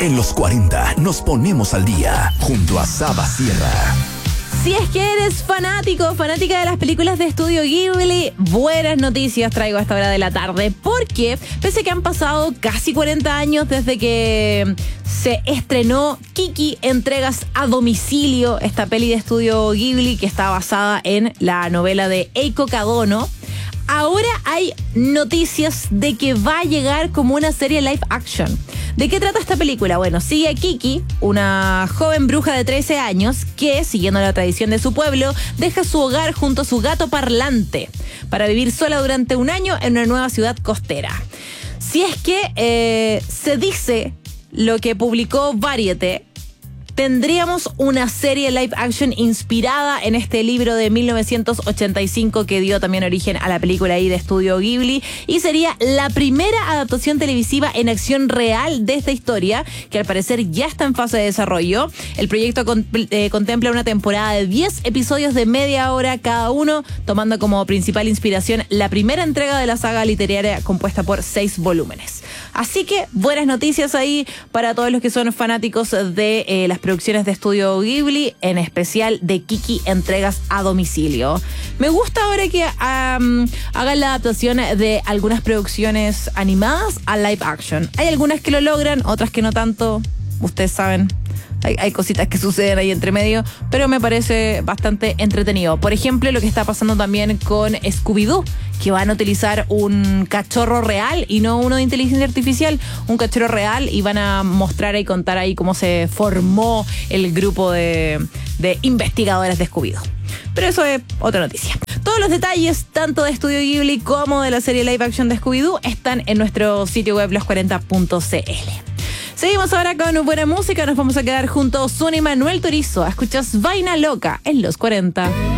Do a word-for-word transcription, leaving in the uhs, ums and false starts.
En los cuarenta nos ponemos al día junto a Saba Sierra. Si es que eres fanático, fanática de las películas de Estudio Ghibli, buenas noticias traigo a esta hora de la tarde, porque pese a que han pasado casi cuarenta años desde que se estrenó Kiki, entregas a domicilio, esta peli de Estudio Ghibli que está basada en la novela de Eiko Kadono, ahora hay noticias de que va a llegar como una serie live action. ¿De qué trata esta película? Bueno, sigue a Kiki, una joven bruja de trece años que, siguiendo la tradición de su pueblo, deja su hogar junto a su gato parlante para vivir sola durante un año en una nueva ciudad costera. Si es que eh, se dice lo que publicó Variety, tendríamos una serie live action inspirada en este libro de mil novecientos ochenta y cinco que dio también origen a la película ahí de Estudio Ghibli, y sería la primera adaptación televisiva en acción real de esta historia, que al parecer ya está en fase de desarrollo. El proyecto con, eh, contempla una temporada de diez episodios de media hora cada uno, tomando como principal inspiración la primera entrega de la saga literaria compuesta por seis volúmenes. Así que buenas noticias ahí para todos los que son fanáticos de eh, las producciones de Estudio Ghibli, en especial de Kiki, entregas a domicilio. Me gusta ahora que um, hagan la adaptación de algunas producciones animadas a live action. Hay algunas que lo logran, otras que no tanto. Ustedes saben, hay, hay cositas que suceden ahí entre medio, pero me parece bastante entretenido. Por ejemplo, lo que está pasando también con Scooby-Doo, que van a utilizar un cachorro real y no uno de inteligencia artificial, un cachorro real, y van a mostrar y contar ahí cómo se formó el grupo de, de investigadores de Scooby-Doo. Pero eso es otra noticia. Todos los detalles, tanto de Estudio Ghibli como de la serie live action de Scooby-Doo, están en nuestro sitio web los cuarenta punto c l. Seguimos ahora con buena música. Nos vamos a quedar junto a Ozuna y Manuel Turizo. Escuchas Vaina Loca en Los cuarenta.